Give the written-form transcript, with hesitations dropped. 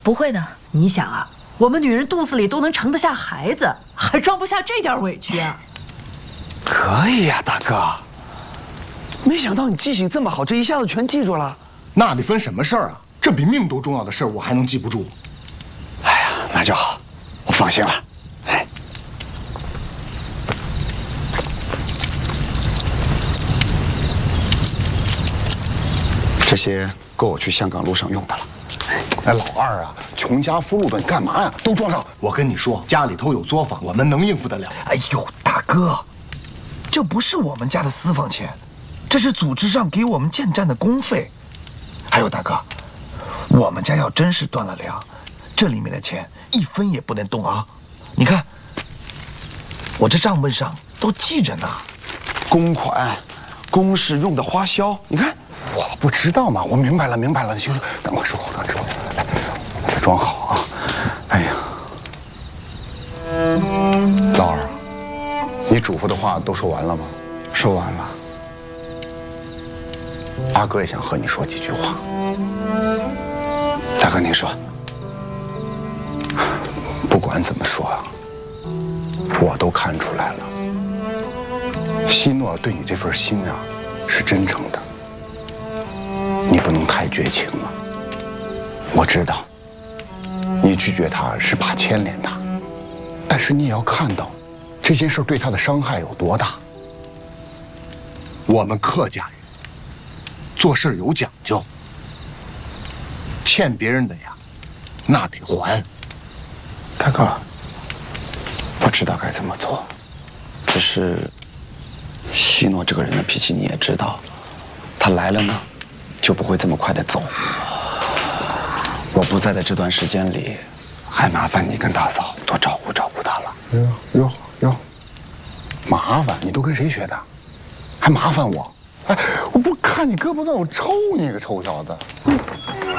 不会的。 你想啊，我们女人肚子里都能盛得下孩子，还装不下这点委屈啊？ 可以呀，大哥。没想到你记性这么好，这一下子全记住了。 那得分什么事儿啊？这比命都重要的事儿，我还能记不住？ 哎呀，那就好，我放心了。哎，这些够我去香港路上用的了。 哎，老二啊，穷家富路的，你干嘛呀？都装上！我跟你说，家里头有作坊，我们能应付得了。 哎呦，大哥，这不是我们家的私房钱，这是组织上给我们建站的工费。还有大哥，我们家要真是断了粮，这里面的钱1分也不能动啊！你看，我这账本上都记着呢。 公款、公事用的花销，你看。 我不知道嘛，我明白了，明白了。行，赶快说，赶快说，来，装好啊！哎呀，老二，你嘱咐的话都说完了吗？ 说完了。 阿哥也想和你说几句话。 大哥，您说。 不管怎么说啊，我都看出来了，希诺对你这份心啊，是真诚的。你不能太绝情了。我知道，你拒绝他是怕牵连他，但是你也要看到，这件事对他的伤害有多大。我们客家人做事有讲究，欠别人的呀，那得还。 大哥，我知道该怎么做，只是希诺这个人的脾气你也知道，他来了呢，就不会这么快的走。我不在的这段时间里，还麻烦你跟大嫂多照顾照顾他了。 哟，麻烦你都跟谁学的？还麻烦我？哎，我不看你胳膊断，我抽你个臭小子！